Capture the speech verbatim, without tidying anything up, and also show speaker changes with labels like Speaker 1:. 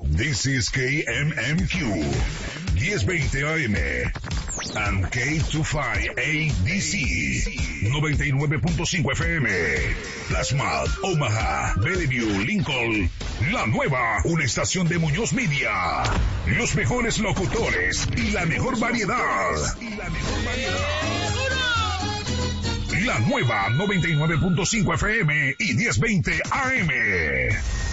Speaker 1: This is K M M Q, diez veinte A M, and K veinticinco A D C, noventa y nueve punto cinco F M, Plasma, Omaha, Bellevue, Lincoln, La Nueva, una estación de Muñoz Media, los mejores locutores y la mejor variedad, y la mejor variedad. La Nueva noventa y nueve punto cinco F M y diez veinte A M.